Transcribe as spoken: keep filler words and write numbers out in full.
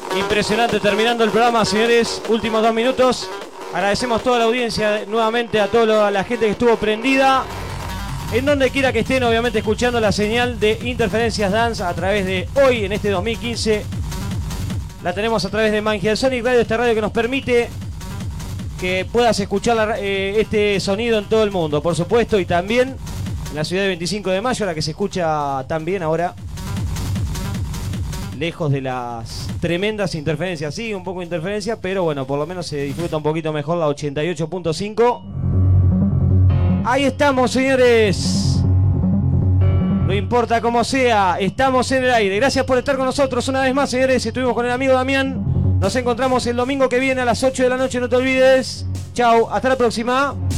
Impresionante, terminando el programa, señores. Últimos dos minutos. Agradecemos a toda la audiencia, nuevamente a toda la gente que estuvo prendida. En donde quiera que estén, obviamente, escuchando la señal de Interferencias Dance a través de hoy, en este dos mil quince. La tenemos a través de Mangia Sonic Radio, esta radio que nos permite que puedas escuchar la, eh, este sonido en todo el mundo, por supuesto, y también en la ciudad de veinticinco de mayo, la que se escucha también ahora, lejos de las tremendas interferencias. Sí, un poco de interferencia, pero bueno, por lo menos se disfruta un poquito mejor la ochenta y ocho punto cinco. Ahí estamos, señores. No importa cómo sea, estamos en el aire. Gracias por estar con nosotros una vez más, señores. Estuvimos con el amigo Damián. Nos encontramos el domingo que viene a las ocho de la noche, no te olvides. Chau, hasta la próxima.